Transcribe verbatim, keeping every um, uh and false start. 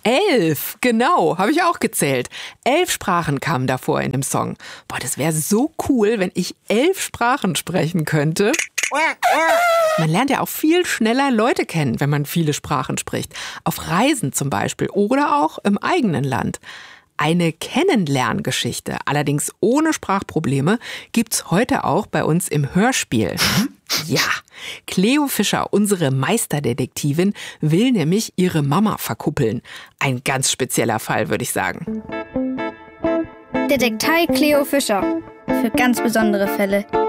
Elf, genau, habe ich auch gezählt. Elf Sprachen kamen davor in dem Song. Boah, das wäre so cool, wenn ich elf Sprachen sprechen könnte. Man lernt ja auch viel schneller Leute kennen, wenn man viele Sprachen spricht. Auf Reisen zum Beispiel oder auch im eigenen Land. Eine Kennenlerngeschichte, allerdings ohne Sprachprobleme, gibt's heute auch bei uns im Hörspiel. Ja, Cleo Fischer, unsere Meisterdetektivin, will nämlich ihre Mama verkuppeln. Ein ganz spezieller Fall, würde ich sagen. Detektei Cleo Fischer. Für ganz besondere Fälle.